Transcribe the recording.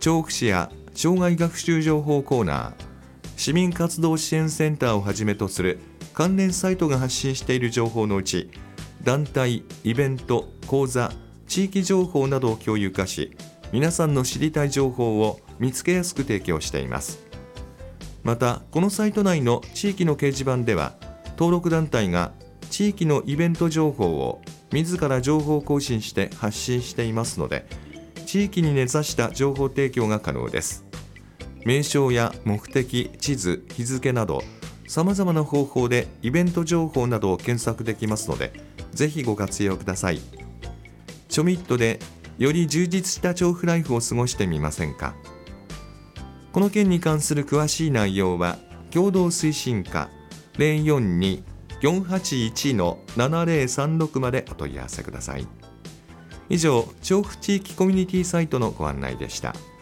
調布市や障害学習情報コーナー、市民活動支援センターをはじめとする関連サイトが発信している情報のうち、団体、イベント、講座、地域情報などを共有化し、皆さんの知りたい情報を見つけやすく提供しています。また、このサイト内の地域の掲示板では、登録団体が地域のイベント情報を自ら情報更新して発信していますので、地域に根ざした情報提供が可能です。名称や目的、地図、日付など、さまざまな方法でイベント情報などを検索できますので、ぜひご活用ください。チョミットでより充実した調布ライフを過ごしてみませんか。この件に関する詳しい内容は、共同推進課 042-481-7036 までお問い合わせください。以上、調布地域コミュニティサイトのご案内でした。